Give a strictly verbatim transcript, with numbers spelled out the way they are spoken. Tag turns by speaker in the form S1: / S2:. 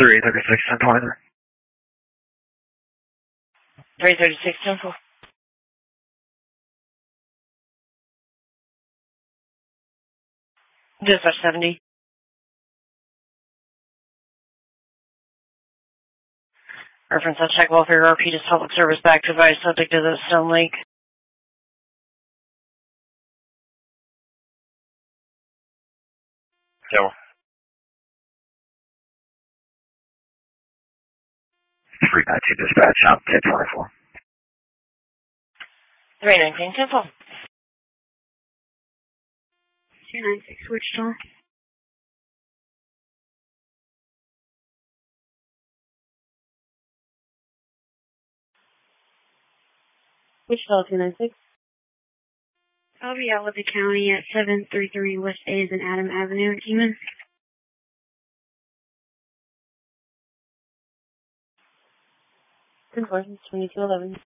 S1: three thirty-six, ten twenty-three.
S2: three thirty-six, ten four. Dispatch seventy. Reference, I'll check welfare R P to public service back to advise subject to the Stone Lake.
S1: So. three nineteen dispatch, I'm ten twenty-four.
S2: three nineteen, ten four.
S3: two ninety-six, Wichita.
S2: Wichita, two ninety-six.
S3: I'll be out with the county at seven thirty-three West eighth and Adam Avenue, Keenan.
S2: Conversion twenty-two eleven.